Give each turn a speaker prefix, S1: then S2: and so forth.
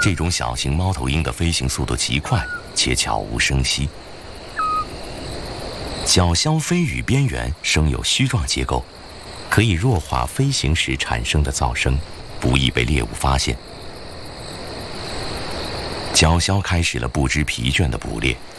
S1: 这种小型猫头鹰的飞行速度极快，且悄无声息。角鸮飞羽边缘生有须状结构，可以弱化飞行时产生的噪声，不易被猎物发现。角鸮开始了不知疲倦的捕猎，